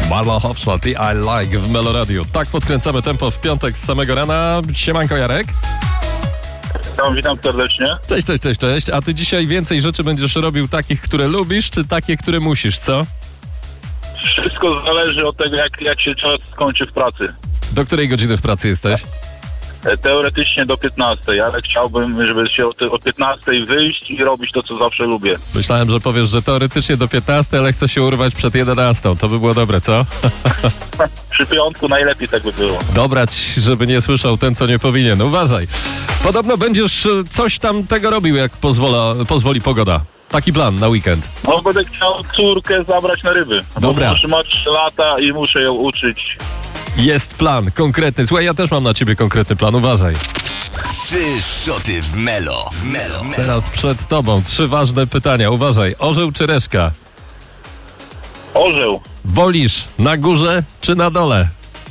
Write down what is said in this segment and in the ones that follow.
Marla Hofstadt i I Like w Melo Radio. Tak podkręcamy tempo w piątek z samego rana. Siemanko, Jarek. Witam serdecznie. Cześć. A ty dzisiaj więcej rzeczy będziesz robił takich, które lubisz, czy takie, które musisz, co? Wszystko zależy od tego, jak się czas skończy w pracy. Do której godziny w pracy jesteś? Teoretycznie do 15, ale chciałbym, żeby się o 15 wyjść i robić to, co zawsze lubię. Myślałem, że powiesz, że teoretycznie do 15, ale chcę się urwać przed 11. To by było dobre, co? Przy piątku najlepiej tak by było. Dobrać, żeby nie słyszał ten, co nie powinien. Uważaj. Podobno będziesz coś tam tego robił, jak pozwoli pogoda. Taki plan na weekend. No, będę chciał córkę zabrać na ryby. Dobra. Bo ma 3 lata i muszę ją uczyć. Jest plan, konkretny. Słuchaj, ja też mam na ciebie konkretny plan, uważaj. 3 szoty w Melo. Teraz przed tobą 3 ważne pytania, uważaj. Orzeł czy reszka? Orzeł. Wolisz na górze czy na dole?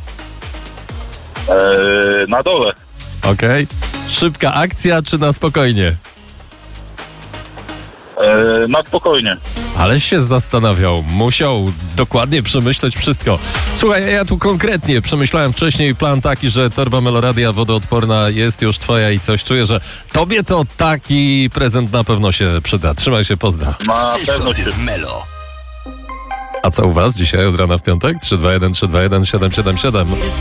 Na dole. Okej. Szybka akcja czy na spokojnie? Na spokojnie. Ale się zastanawiał, musiał dokładnie przemyśleć wszystko. Słuchaj, ja tu konkretnie przemyślałem wcześniej plan taki, że torba Meloradia wodoodporna jest już twoja i coś czuję, że tobie to taki prezent na pewno się przyda. Trzymaj się, pozdraw. Na 3 pewno szoty się. w Melo. A co u was dzisiaj od rana w piątek? 321 321 777.